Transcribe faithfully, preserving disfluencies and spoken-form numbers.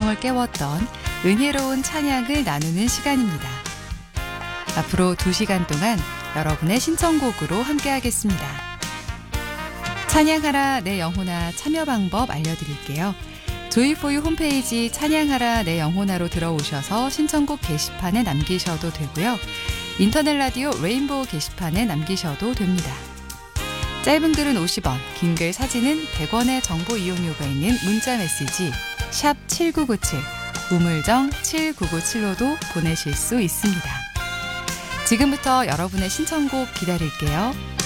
감성을 깨웠던 은혜로운 찬양을 나누는 시간입니다. 앞으로 두 시간 동안 여러분의 신청곡으로 함께하겠습니다. 찬양하라 내 영혼아 참여 방법 알려드릴게요. 조이포유 홈페이지 찬양하라 내 영혼아로 들어오셔서 신청곡 게시판에 남기셔도 되고요. 인터넷 라디오 레인보우 게시판에 남기셔도 됩니다. 짧은 글은 오십 원, 긴 글 사진은 백 원의 정보 이용료가 있는 문자 메시지 샵 칠구구칠, 우물정 칠구구칠로도 보내실 수 있습니다. 지금부터 여러분의 신청곡 기다릴게요.